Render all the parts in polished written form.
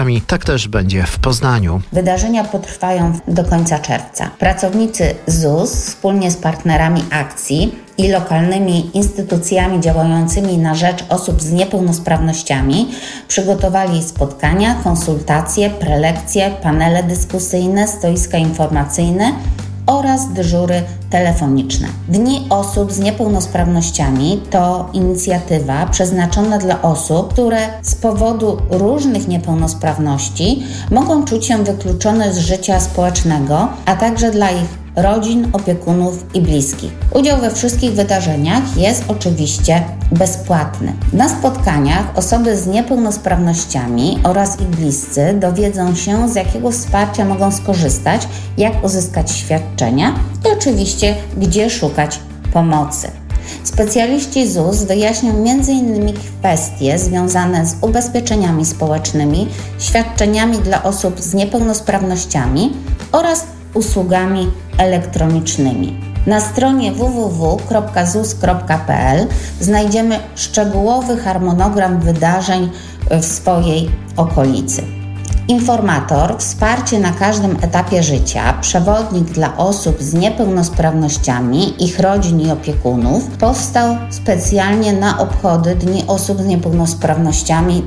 Tak też będzie w Poznaniu. Wydarzenia potrwają do końca czerwca. Pracownicy ZUS wspólnie z partnerami akcji i lokalnymi instytucjami działającymi na rzecz osób z niepełnosprawnościami przygotowali spotkania, konsultacje, prelekcje, panele dyskusyjne, stoiska informacyjne oraz dyżury telefoniczne. Dni osób z niepełnosprawnościami to inicjatywa przeznaczona dla osób, które z powodu różnych niepełnosprawności mogą czuć się wykluczone z życia społecznego, a także dla ich rodzin, opiekunów i bliskich. Udział we wszystkich wydarzeniach jest oczywiście bezpłatny. Na spotkaniach osoby z niepełnosprawnościami oraz ich bliscy dowiedzą się, z jakiego wsparcia mogą skorzystać, jak uzyskać świadczenia i oczywiście, gdzie szukać pomocy. Specjaliści ZUS wyjaśnią m.in. kwestie związane z ubezpieczeniami społecznymi, świadczeniami dla osób z niepełnosprawnościami oraz usługami elektronicznymi. Na stronie www.zus.pl znajdziemy szczegółowy harmonogram wydarzeń w swojej okolicy. Informator, wsparcie na każdym etapie życia, przewodnik dla osób z niepełnosprawnościami, ich rodzin i opiekunów powstał specjalnie na obchody Dni Osób z Niepełnosprawnościami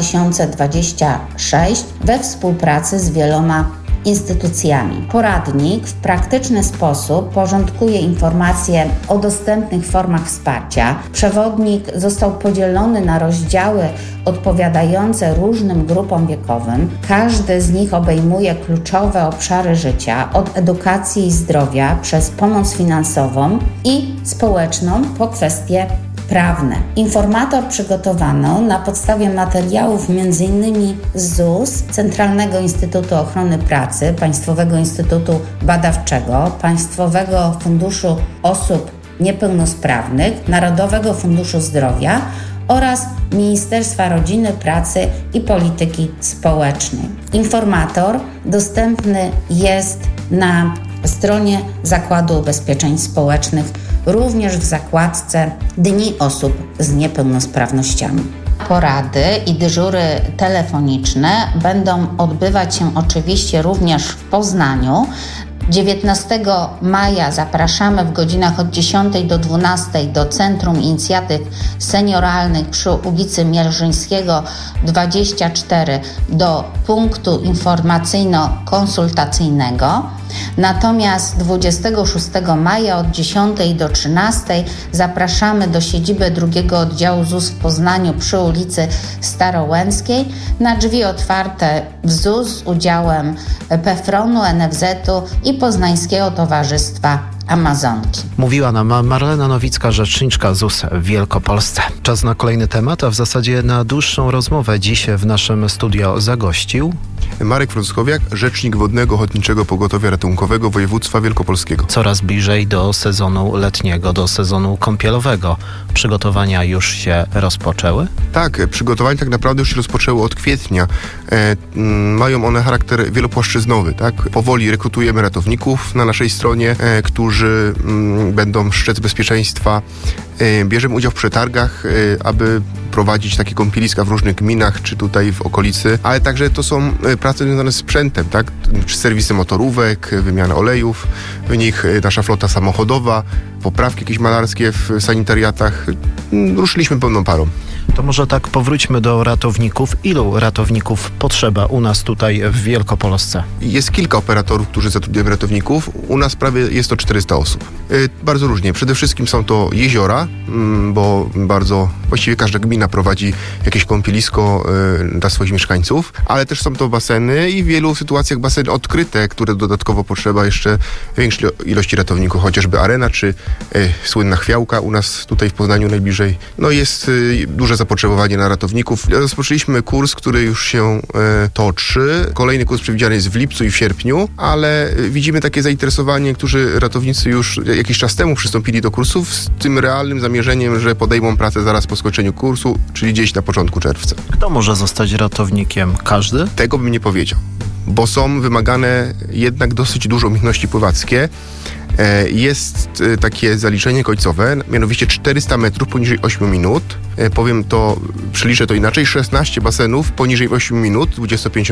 2026 we współpracy z wieloma instytucjami. Poradnik w praktyczny sposób porządkuje informacje o dostępnych formach wsparcia. Przewodnik został podzielony na rozdziały odpowiadające różnym grupom wiekowym. Każdy z nich obejmuje kluczowe obszary życia, od edukacji i zdrowia przez pomoc finansową i społeczną po kwestie prawne. Informator przygotowano na podstawie materiałów m.in. z ZUS, Centralnego Instytutu Ochrony Pracy, Państwowego Instytutu Badawczego, Państwowego Funduszu Osób Niepełnosprawnych, Narodowego Funduszu Zdrowia oraz Ministerstwa Rodziny, Pracy i Polityki Społecznej. Informator dostępny jest na stronie Zakładu Ubezpieczeń Społecznych, również w zakładce Dni Osób z Niepełnosprawnościami. Porady i dyżury telefoniczne będą odbywać się oczywiście również w Poznaniu. 19 maja zapraszamy w godzinach od 10 do 12 do Centrum Inicjatyw Senioralnych przy ulicy Mierzyńskiego 24 do punktu informacyjno-konsultacyjnego. Natomiast 26 maja od 10 do 13 zapraszamy do siedziby drugiego oddziału ZUS w Poznaniu przy ulicy Starołęckiej na drzwi otwarte w ZUS z udziałem PFRON-u, NFZ-u i Poznańskiego Towarzystwa Amazonki. Mówiła nam Marlena Nowicka, rzeczniczka ZUS w Wielkopolsce. Czas na kolejny temat, a w zasadzie na dłuższą rozmowę dziś w naszym studio zagościł Marek Frąckowiak, rzecznik Wodnego Ochotniczego Pogotowia Ratunkowego Województwa Wielkopolskiego. Coraz bliżej do sezonu letniego, do sezonu kąpielowego. Przygotowania już się rozpoczęły? Tak, przygotowania tak naprawdę już się rozpoczęły od kwietnia. Mają one charakter wielopłaszczyznowy. Tak? Powoli rekrutujemy ratowników na naszej stronie, którzy będą strzec bezpieczeństwa. Bierzemy udział w przetargach, aby prowadzić takie kąpieliska w różnych gminach, czy tutaj w okolicy, ale także to są prace związane z sprzętem, tak? Serwisy motorówek, wymiana olejów, w nich nasza flota samochodowa, poprawki jakieś malarskie w sanitariatach. Ruszyliśmy pełną parą. To może tak powróćmy do ratowników. Ilu ratowników potrzeba u nas tutaj w Wielkopolsce? Jest kilka operatorów, którzy zatrudniają ratowników. U nas prawie jest to 400 osób. Bardzo różnie. Przede wszystkim są to jeziora, bo właściwie każda gmina prowadzi jakieś kąpielisko dla swoich mieszkańców, ale też są to baseny i w wielu sytuacjach baseny odkryte, które dodatkowo potrzeba jeszcze większej ilości ratowników, chociażby Arena czy słynna Chwiałka u nas tutaj w Poznaniu najbliżej. No jest duże zapotrzebowanie na ratowników. Rozpoczęliśmy kurs, który już się toczy. Kolejny kurs przewidziany jest w lipcu i w sierpniu, ale widzimy takie zainteresowanie. Niektórzy ratownicy już jakiś czas temu przystąpili do kursów z tym realnym zamierzeniem, że podejmą pracę zaraz po skończeniu kursu, czyli gdzieś na początku czerwca. Kto może zostać ratownikiem? Każdy? Tego bym nie powiedział, bo są wymagane jednak dosyć dużo umiejętności pływackie. Jest takie zaliczenie końcowe, mianowicie 400 metrów poniżej 8 minut. Przeliczę to inaczej, 16 basenów poniżej 8 minut, 25